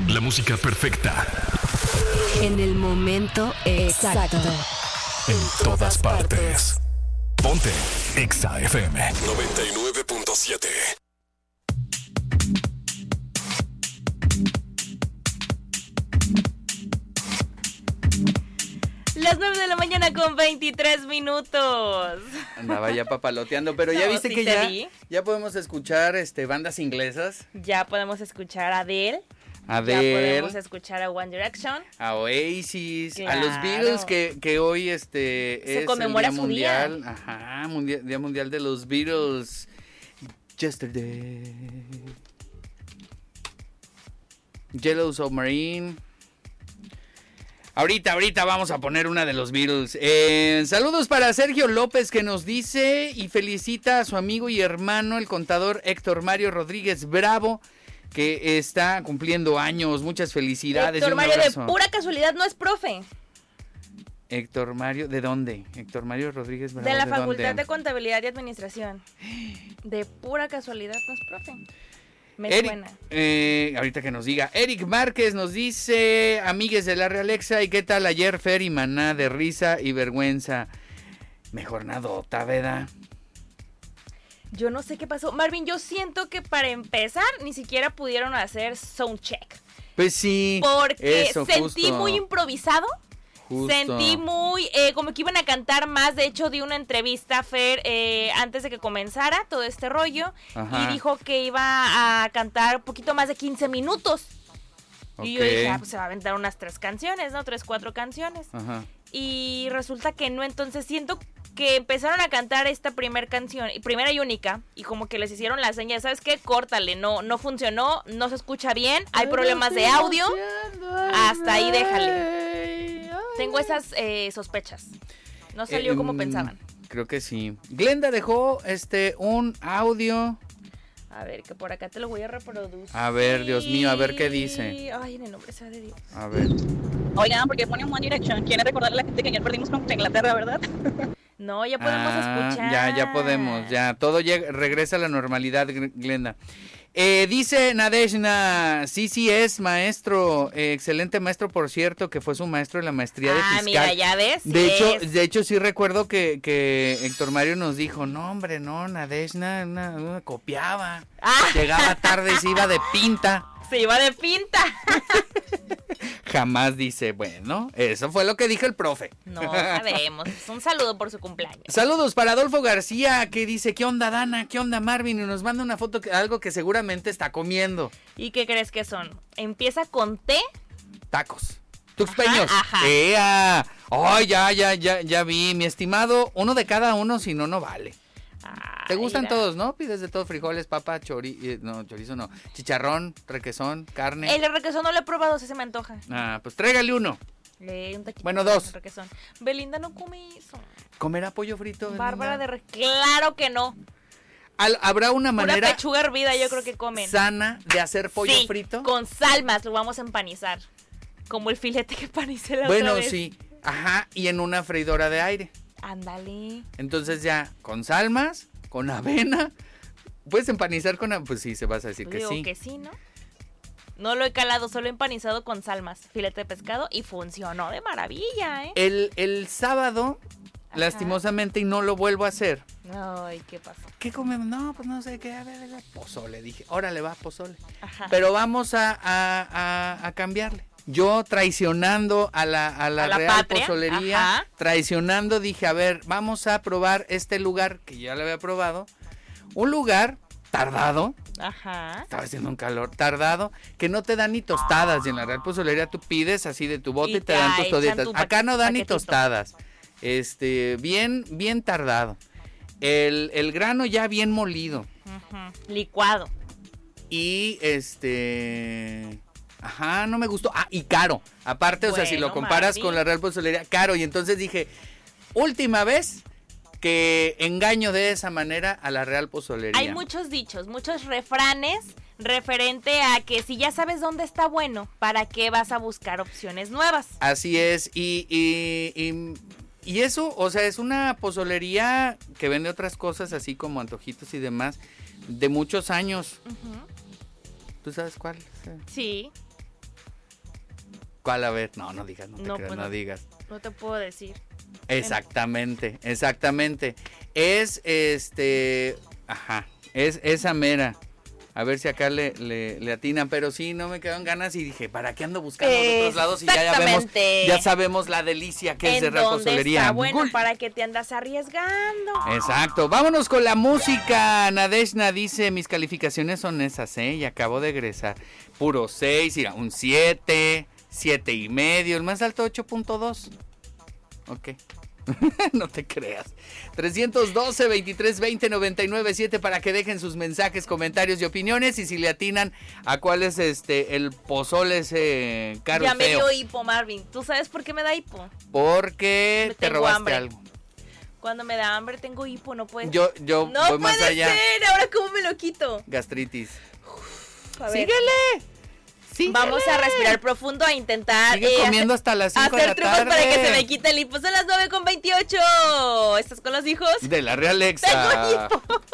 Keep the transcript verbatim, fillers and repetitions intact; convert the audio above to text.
La música perfecta. En el momento exacto. En todas partes. Ponte Exa F M noventa y nueve punto siete. Las nueve de la mañana con veintitrés minutos. Andaba ya papaloteando, pero ya No, viste sí que te ya, vi. ya podemos escuchar este bandas inglesas. Ya podemos escuchar a Adele. Adele, Ya podemos escuchar a One Direction. a Oasis, Claro. a los Beatles que, que hoy este Se es conmemora el día su día. mundial, ajá, mundial, día mundial de los Beatles. Yesterday. Yellow Submarine. Ahorita, ahorita vamos a poner una de los Beatles. Eh, saludos para Sergio López que nos dice y felicita a su amigo y hermano, el contador Héctor Mario Rodríguez Bravo, que está cumpliendo años. Muchas felicidades. Héctor y un Mario, de abrazo. pura casualidad, no es profe. Héctor Mario, ¿de dónde? Héctor Mario Rodríguez Bravo. De la ¿de Facultad dónde? de Contabilidad y Administración. De pura casualidad, no es profe. Me Eric, suena. eh, ahorita que nos diga. Eric Márquez nos dice, amigues de la Realexa, ¿y qué tal ayer Fer y Maná de risa y vergüenza? Mejor nadota, ¿verdad? Yo no sé qué pasó. Marvin, yo siento que para empezar ni siquiera pudieron hacer soundcheck. Pues sí. Porque eso, sentí justo, muy improvisado. justo. Sentí muy, eh, como que iban a cantar más. De hecho, di una entrevista a Fer eh, antes de que comenzara todo este rollo. Ajá. Y dijo que iba a cantar un poquito más de quince minutos. Y yo Ok. dije, ah, pues se va a aventar unas tres canciones, ¿no? Tres, cuatro canciones. Ajá. Y resulta que no, entonces siento que empezaron a cantar esta primera canción, y primera y única, y como que les hicieron la seña, ¿sabes qué? Córtale, no, no funcionó, no se escucha bien, hay problemas de audio, hasta ahí déjale. Tengo esas eh, sospechas. No salió Eh, como mm, pensaban. Creo que sí. Glenda dejó este un audio. A ver, que por acá te lo voy a reproducir. A ver, Dios mío, a ver qué dice. Ay, en el nombre sea de Dios. A ver. Oigan, porque ponen One Direction. Quieren recordarle a la gente que ayer perdimos contra Inglaterra, ¿verdad? No, ya podemos Ah, escuchar. Ya, ya podemos, ya. Todo llega, regresa a la normalidad, Gl- Glenda. Eh, dice Nadeshna, sí, sí es maestro, eh, excelente maestro, por cierto, que fue su maestro en la maestría de Ah, fiscal. mira, ya ves. De sí hecho, es. de hecho sí recuerdo que, que Héctor Mario nos dijo, no hombre, no, Nadeshna una, una copiaba, Ah. llegaba tarde y se iba de pinta. Se iba de pinta. Jamás dice, bueno, eso fue lo que dijo el profe. No sabemos. Un saludo por su cumpleaños. Saludos para Adolfo García, que dice, ¿qué onda Dana? ¿Qué onda Marvin? Y nos manda una foto, que, algo que seguramente está comiendo. ¿Y qué crees que son? Empieza con T. Tacos. Tuxpeños. Ajá, ajá. ¡Ea! ¡Ay, ya, ya, ya, ya vi! Mi estimado, uno de cada uno, si no, no vale. ¿Te Ay, gustan mira. todos, no? Pides de todo, frijoles, papa, chori... eh, no, chorizo no. Chicharrón, requesón, carne. El requesón no lo he probado, si se me antoja. Ah, pues tráigale uno. Eh, un taquito Bueno, con dos. requesón. Belinda no come eso. ¿Comerá pollo frito? Bárbara de Belinda? re... Claro que no. Al- ¿Habrá una Pura manera pechuga hervida yo creo que comen. sana de hacer pollo Sí, frito? con salmas lo vamos a empanizar. Como el filete que panicé la Bueno, otra vez. sí. Ajá, y en una freidora de aire. Ándale. Entonces ya, con salmas, con avena. ¿Puedes empanizar con... a- Pues sí, se vas a decir que Digo sí. que sí, ¿no? No lo he calado, solo he empanizado con salmas, filete de pescado y funcionó de maravilla, ¿eh? El, el sábado, Ajá. lastimosamente, y no lo vuelvo a hacer. Ay, ¿qué pasó? ¿Qué comemos? No, pues no sé qué. A ver, a ver, pozole. Dije, órale, va, pozole. Ajá. Pero vamos a, a, a, a cambiarle. Yo traicionando a la, a la, A la Real patria, Pozolería, ajá. traicionando, dije, a ver, vamos a probar este lugar que ya lo había probado. Un lugar tardado, Ajá. estaba haciendo un calor, tardado, que no te dan ni tostadas. Y en la Real Pozolería tú pides así de tu bote y, Y te te dan echan tostaditas. tu Acá no dan ni paquetito. tostadas. Este, bien, bien tardado. El, el grano ya bien molido. Ujú. Licuado. Y este... Ajá, no me gustó. Ah, y caro. Aparte, o sea, si lo Bueno, comparas Marvin. con la Real Pozolería, caro. Y entonces dije, última vez que engaño de esa manera a la Real Pozolería. Hay muchos dichos, muchos refranes referente a que si ya sabes dónde está bueno, ¿para qué vas a buscar opciones nuevas? Así es. Y, y, y, y eso, o sea, es una pozolería que vende otras cosas así como antojitos y demás de muchos años. Ujú. ¿Tú sabes cuál? Sí. ¿Cuál? A ver, no, no digas, no te No, creas, pues no no. digas. No te puedo decir. Exactamente, exactamente. Es este, ajá, es esa mera. A ver si acá le, le, le atinan, pero sí, no me quedaron ganas y dije, ¿para qué ando buscando en otros lados? Y ya, ya vemos, ya sabemos la delicia que es de Real Pozolería. Está bueno, Gul. ¿para qué te andas arriesgando? Exacto, vámonos con la música. Nadeshna dice, mis calificaciones son esas, ¿eh? Y acabo de egresar. Puro seis, mira, un siete, siete y medio, el más alto ocho punto dos. Ok. No te creas. trescientos doce, veintitrés veinte, noventa y nueve siete para que dejen sus mensajes, comentarios y opiniones. Y si le atinan a cuál es este el pozole ese caro y Ya me feo. dio hipo, Marvin. ¿Tú sabes por qué me da hipo? Porque Me te tengo robaste hambre. algo. Cuando me da hambre tengo hipo, no puede Yo, yo No voy puede más allá. ser, ahora cómo me lo quito. Gastritis. A ver. Síguele. Síguele. Vamos a respirar profundo a intentar Sigue eh, comiendo hacer, hasta las cinco de hacer la trucos tarde. para que se me quite el hipo. Son las nueve con veintiocho. ¿Estás con los hijos? De la Real Tengo Exa. hipo.